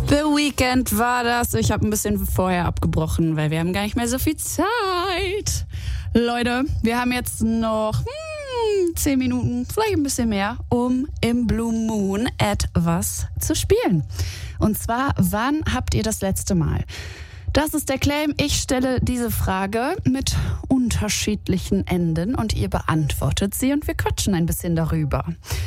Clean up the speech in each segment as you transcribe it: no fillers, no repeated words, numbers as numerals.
The Weeknd war das. Ich habe ein bisschen vorher abgebrochen, weil wir haben gar nicht mehr so viel Zeit. Leute, wir haben jetzt noch 10 Minuten, vielleicht ein bisschen mehr, um im Blue Moon etwas zu spielen. Und zwar, wann habt ihr das letzte Mal? Das ist der Claim. Ich stelle diese Frage mit unterschiedlichen Enden und ihr beantwortet sie und wir quatschen ein bisschen darüber.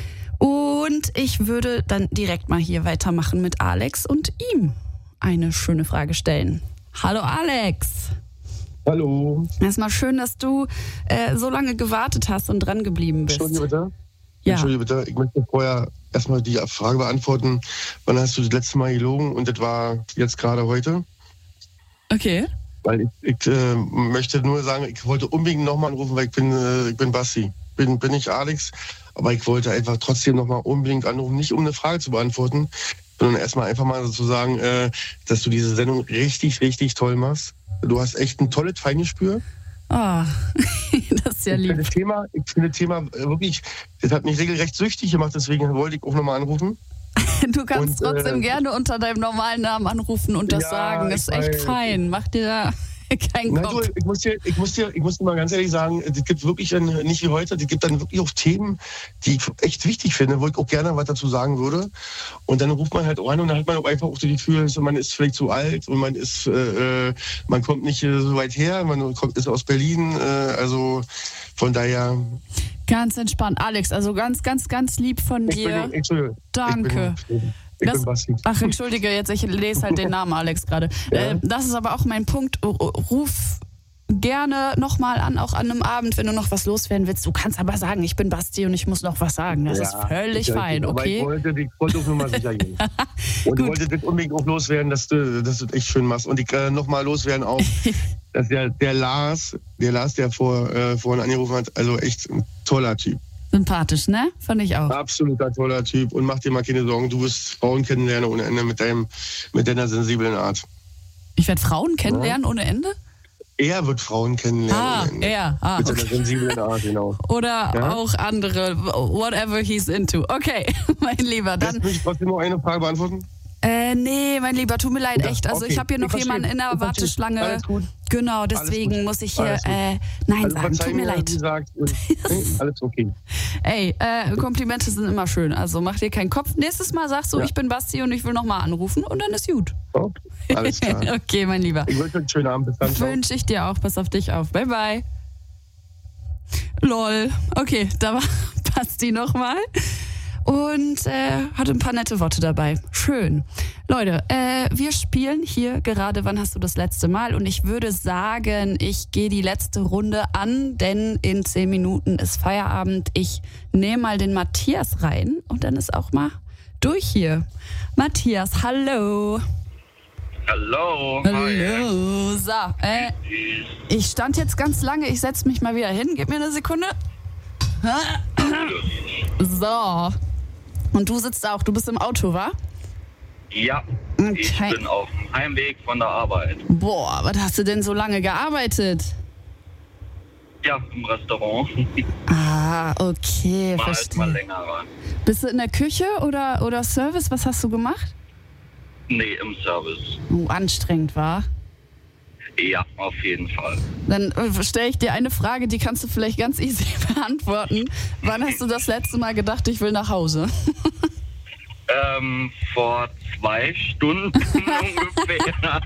Und ich würde dann direkt mal hier weitermachen mit Alex und ihm eine schöne Frage stellen. Hallo Alex. Hallo. Erstmal schön, dass du so lange gewartet hast und dran geblieben bist. Entschuldige bitte. Ja. Entschuldige bitte. Ich möchte vorher erstmal die Frage beantworten. Wann hast du das letzte Mal gelogen? Und das war jetzt gerade heute. Okay. Weil ich möchte nur sagen, ich wollte unbedingt nochmal anrufen, weil ich bin Basti. Bin ich Alex. Aber ich wollte einfach trotzdem nochmal unbedingt anrufen, nicht um eine Frage zu beantworten, sondern erstmal einfach mal so zu sagen, dass du diese Sendung richtig, richtig toll machst. Du hast echt ein tolles Feingespür. Oh, das ist ja lieb. Ich finde das Thema wirklich, das hat mich regelrecht süchtig gemacht, deswegen wollte ich auch nochmal anrufen. Du kannst trotzdem gerne unter deinem normalen Namen anrufen und das sagen. Das ist echt fein. Mach dir da keinen Kopf. Du, ich muss dir mal ganz ehrlich sagen, es gibt wirklich nicht wie heute, es gibt dann wirklich auch Themen, die ich echt wichtig finde, wo ich auch gerne was dazu sagen würde. Und dann ruft man halt an und dann hat man auch einfach auch das Gefühl, man ist vielleicht zu alt und man kommt nicht so weit her, ist aus Berlin, also von daher. Ganz entspannt. Alex, also ganz, ganz, ganz lieb von dir. Danke. Ich bin Basti. Ach, entschuldige, ich lese halt den Namen Alex gerade. Ja. Das ist aber auch mein Punkt. Ruf gerne nochmal an, auch an einem Abend, wenn du noch was loswerden willst. Du kannst aber sagen, ich bin Basti und ich muss noch was sagen. Das ist völlig fein, okay? Aber ich wollte auch nur mal sicher gehen. Und ich wollte das unbedingt auch loswerden, dass du das echt schön machst. Und ich nochmal loswerden auch, dass der Lars, der vorhin angerufen hat, also echt ein toller Typ. Sympathisch, ne? Fand ich auch. Absoluter toller Typ. Und mach dir mal keine Sorgen, du wirst Frauen kennenlernen ohne Ende mit deiner sensiblen Art. Ich werde Frauen kennenlernen ohne Ende? Er wird Frauen kennenlernen. Mit seiner sensiblen Art, genau. Oder auch andere, whatever he's into. Okay, mein Lieber, dann... Kannst du mich trotzdem noch eine Frage beantworten? Nee, mein Lieber, tut mir leid, echt. Also ich habe hier noch jemanden in der Warteschlange. Alles gut. Genau, deswegen muss ich hier Nein sagen. Tut mir leid. Alles okay. Ey, Komplimente sind immer schön. Also mach dir keinen Kopf. Nächstes Mal sagst du, ich bin Basti und ich will nochmal anrufen und dann ist gut. Okay, alles klar. Okay, mein Lieber. Ich wünsche einen schönen Abend. Bis dann. Wünsche ich dir auch. Pass auf dich auf. Bye, bye. Lol. Okay, da war Basti nochmal. Und hatte ein paar nette Worte dabei. Schön. Leute, wir spielen hier gerade, wann hast du das letzte Mal? Und ich würde sagen, ich gehe die letzte Runde an, denn in 10 Minuten ist Feierabend. Ich nehme mal den Matthias rein und dann ist auch mal durch hier. Matthias, hallo. Hallo. Hallo. So, ich stand jetzt ganz lange. Ich setze mich mal wieder hin. Gib mir eine Sekunde. So. Und du sitzt auch, du bist im Auto, wa? Ja, okay. Ich bin auf dem Heimweg von der Arbeit. Boah, was hast du denn so lange gearbeitet? Ja, im Restaurant. Ah, okay, verstehe. Mal länger ran. Bist du in der Küche oder Service? Was hast du gemacht? Nee, im Service. Anstrengend, wa? Ja, auf jeden Fall. Dann stelle ich dir eine Frage, die kannst du vielleicht ganz easy beantworten. Wann hast du das letzte Mal gedacht, ich will nach Hause? Vor 2 Stunden ungefähr.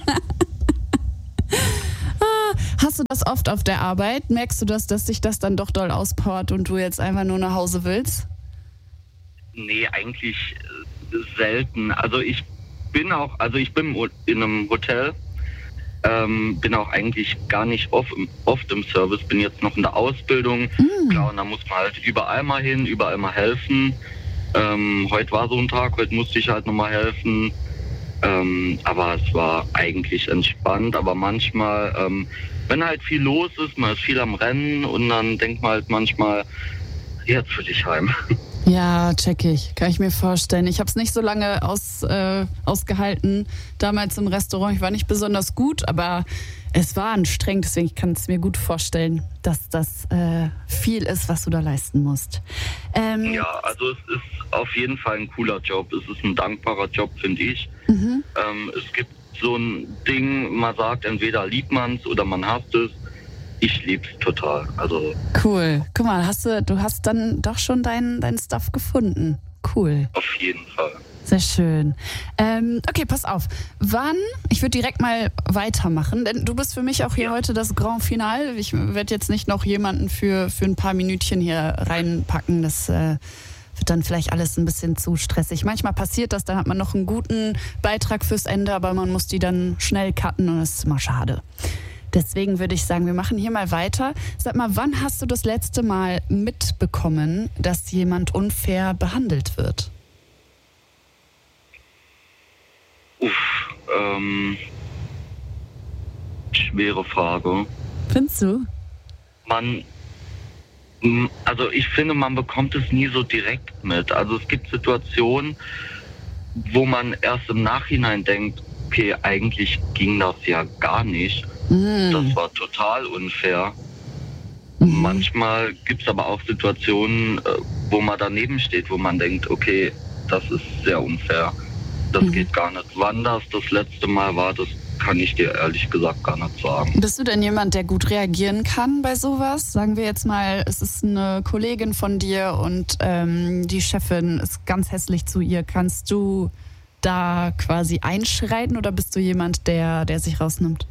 Hast du das oft auf der Arbeit? Merkst du das, dass sich das dann doch doll auspowert und du jetzt einfach nur nach Hause willst? Nee, eigentlich selten. Also ich bin in einem Hotel. Bin auch eigentlich gar nicht oft im Service, bin jetzt noch in der Ausbildung. Klar, und da muss man halt überall mal hin, überall mal helfen. Heute war so ein Tag, heute musste ich halt nochmal helfen. Aber es war eigentlich entspannt. Aber manchmal, wenn halt viel los ist, man ist viel am Rennen und dann denkt man halt manchmal, jetzt will ich heim. Ja, check ich. Kann ich mir vorstellen. Ich habe es nicht so lange ausgehalten. Damals im Restaurant. Ich war nicht besonders gut, aber es war anstrengend. Deswegen kann ich es mir gut vorstellen, dass das viel ist, was du da leisten musst. Ja, also es ist auf jeden Fall ein cooler Job. Es ist ein dankbarer Job, finde ich. Es gibt so ein Ding, man sagt, entweder liebt man es oder man hasst es. Ich lieb's total. Also cool. Guck mal, du hast dann doch schon dein Stuff gefunden. Cool. Auf jeden Fall. Sehr schön. Okay, pass auf. Ich würde direkt mal weitermachen, denn du bist für mich auch hier heute das Grand Finale. Ich werde jetzt nicht noch jemanden für ein paar Minütchen hier reinpacken. Das wird dann vielleicht alles ein bisschen zu stressig. Manchmal passiert das, dann hat man noch einen guten Beitrag fürs Ende, aber man muss die dann schnell cutten und das ist immer schade. Deswegen würde ich sagen, wir machen hier mal weiter. Sag mal, wann hast du das letzte Mal mitbekommen, dass jemand unfair behandelt wird? Schwere Frage. Findest du? Also ich finde, man bekommt es nie so direkt mit. Also es gibt Situationen, wo man erst im Nachhinein denkt, okay, eigentlich ging das ja gar nicht. Das war total unfair. Manchmal gibt es aber auch Situationen, wo man daneben steht, wo man denkt, okay, das ist sehr unfair. Das geht gar nicht. Wann das letzte Mal war, das kann ich dir ehrlich gesagt gar nicht sagen. Bist du denn jemand, der gut reagieren kann bei sowas? Sagen wir jetzt mal, es ist eine Kollegin von dir und die Chefin ist ganz hässlich zu ihr. Kannst du da quasi einschreiten oder bist du jemand, der sich rausnimmt?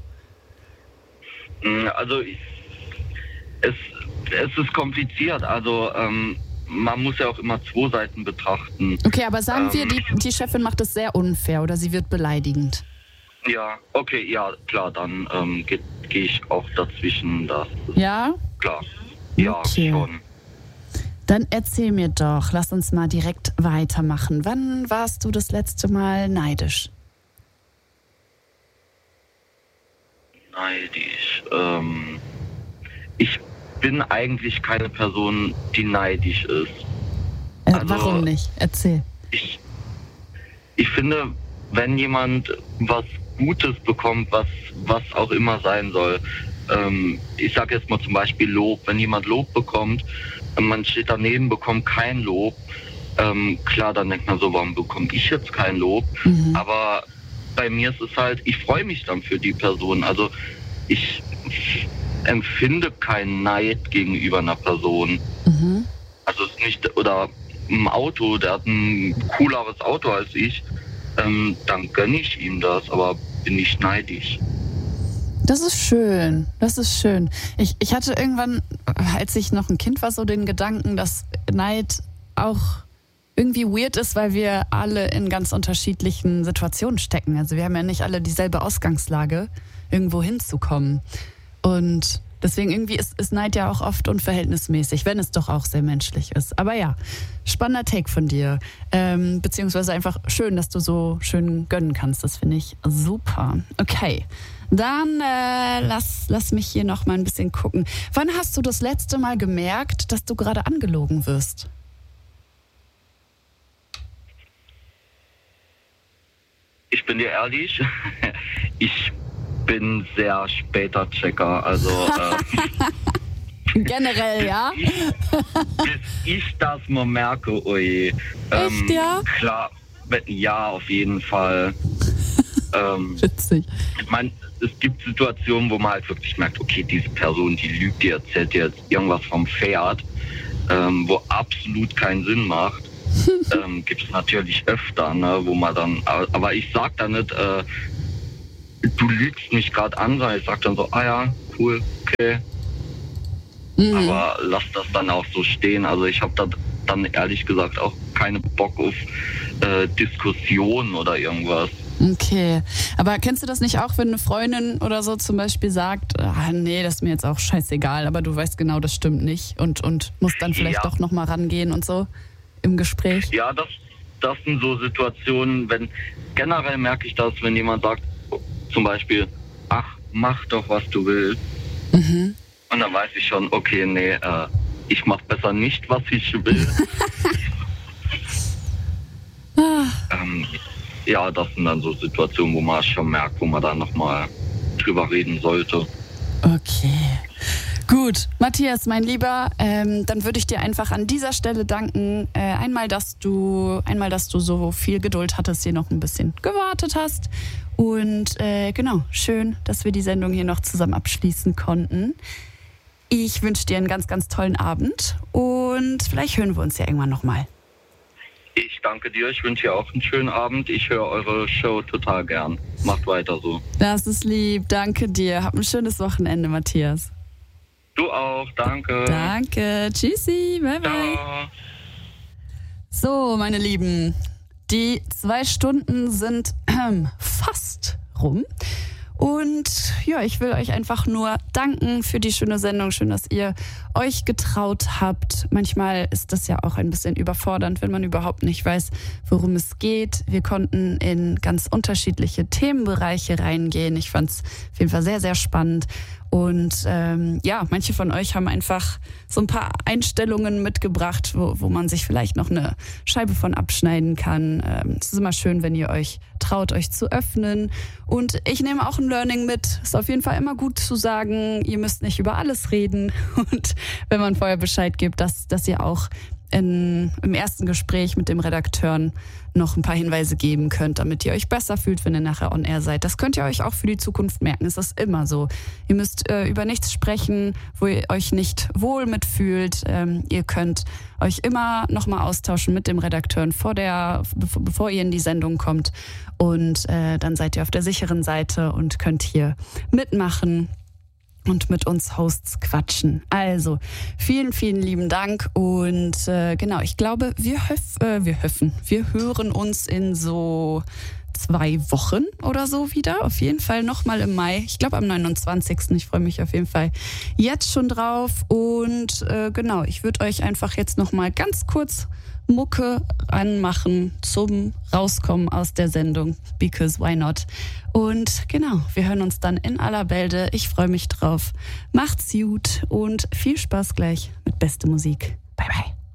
Also es ist kompliziert. Also man muss ja auch immer zwei Seiten betrachten. Okay, aber sagen wir, die Chefin macht es sehr unfair oder sie wird beleidigend. Ja, okay, ja, klar, dann gehe ich auch dazwischen. Das ja? Klar. Ja, okay. Schon. Dann erzähl mir doch, lass uns mal direkt weitermachen. Wann warst du das letzte Mal neidisch? Neidisch. Ich bin eigentlich keine Person, die neidisch ist. Also, warum nicht? Erzähl. Ich finde, wenn jemand was Gutes bekommt, was auch immer sein soll, ich sage jetzt mal zum Beispiel Lob, wenn jemand Lob bekommt, man steht daneben, bekommt kein Lob, klar, dann denkt man so, warum bekomme ich jetzt kein Lob? Aber bei mir ist es halt, ich freue mich dann für die Person. Also ich empfinde keinen Neid gegenüber einer Person. Also es ist nicht, oder ein Auto, der hat ein cooleres Auto als ich, dann gönne ich ihm das, aber bin nicht neidisch. Das ist schön, das ist schön. Ich hatte irgendwann, als ich noch ein Kind war, so den Gedanken, dass Neid auch irgendwie weird ist, weil wir alle in ganz unterschiedlichen Situationen stecken. Also wir haben ja nicht alle dieselbe Ausgangslage, irgendwo hinzukommen. Und deswegen irgendwie ist Neid ja auch oft unverhältnismäßig, wenn es doch auch sehr menschlich ist. Aber ja, spannender Take von dir. Beziehungsweise einfach schön, dass du so schön gönnen kannst. Das finde ich super. Okay, dann lass mich hier noch mal ein bisschen gucken. Wann hast du das letzte Mal gemerkt, dass du gerade angelogen wirst? Ich bin dir ehrlich, ich bin sehr später Checker, also generell, ja? Bis ich das mal merke, oje. Echt, ja? Klar, ja, auf jeden Fall. Witzig. Ich meine, es gibt Situationen, wo man halt wirklich merkt, okay, diese Person, die lügt, die erzählt dir jetzt irgendwas vom Pferd, wo absolut keinen Sinn macht. Gibt es natürlich öfter, ne, wo man dann, aber ich sag dann nicht, du lügst mich gerade an, sondern ich sag dann so, ah ja, cool, okay. Aber lass das dann auch so stehen. Also ich habe da dann ehrlich gesagt auch keine Bock auf Diskussionen oder irgendwas. Okay, aber kennst du das nicht auch, wenn eine Freundin oder so zum Beispiel sagt, nee, das ist mir jetzt auch scheißegal, aber du weißt genau, das stimmt nicht und musst dann vielleicht doch nochmal rangehen und so im Gespräch? Ja, das sind so Situationen, generell merke ich das, wenn jemand sagt, zum Beispiel, ach, mach doch, was du willst. Und dann weiß ich schon, okay, nee, ich mach besser nicht, was ich will. ja, das sind dann so Situationen, wo man schon merkt, wo man dann nochmal drüber reden sollte. Okay. Gut, Matthias, mein Lieber, dann würde ich dir einfach an dieser Stelle danken. Einmal, dass du so viel Geduld hattest, hier noch ein bisschen gewartet hast. Und genau, schön, dass wir die Sendung hier noch zusammen abschließen konnten. Ich wünsche dir einen ganz, ganz tollen Abend und vielleicht hören wir uns ja irgendwann nochmal. Ich danke dir, ich wünsche dir auch einen schönen Abend. Ich höre eure Show total gern. Macht weiter so. Das ist lieb, danke dir. Hab ein schönes Wochenende, Matthias. Du auch, danke. Danke, tschüssi, bye bye. Ciao. So, meine Lieben, die 2 Stunden sind fast rum. Und ja, ich will euch einfach nur danken für die schöne Sendung. Schön, dass ihr euch getraut habt. Manchmal ist das ja auch ein bisschen überfordernd, wenn man überhaupt nicht weiß, worum es geht. Wir konnten in ganz unterschiedliche Themenbereiche reingehen. Ich fand es auf jeden Fall sehr, sehr spannend. Und ja, manche von euch haben einfach so ein paar Einstellungen mitgebracht, wo man sich vielleicht noch eine Scheibe von abschneiden kann. Es ist immer schön, wenn ihr euch traut, euch zu öffnen. Und ich nehme auch ein Learning mit. Ist auf jeden Fall immer gut zu sagen, ihr müsst nicht über alles reden. Und wenn man vorher Bescheid gibt, dass ihr auch im ersten Gespräch mit dem Redakteur noch ein paar Hinweise geben könnt, damit ihr euch besser fühlt, wenn ihr nachher on air seid. Das könnt ihr euch auch für die Zukunft merken. Es ist immer so. Ihr müsst über nichts sprechen, wo ihr euch nicht wohl mitfühlt. Ihr könnt euch immer nochmal austauschen mit dem Redakteur bevor ihr in die Sendung kommt. Und dann seid ihr auf der sicheren Seite und könnt hier mitmachen und mit uns Hosts quatschen. Also, vielen, vielen lieben Dank und genau, ich glaube, wir hören uns in so 2 Wochen oder so wieder. Auf jeden Fall nochmal im Mai. Ich glaube am 29. Ich freue mich auf jeden Fall jetzt schon drauf. Und genau, ich würde euch einfach jetzt nochmal ganz kurz Mucke anmachen zum Rauskommen aus der Sendung. Because why not? Und genau, wir hören uns dann in aller Bälde. Ich freue mich drauf. Macht's gut und viel Spaß gleich mit beste Musik.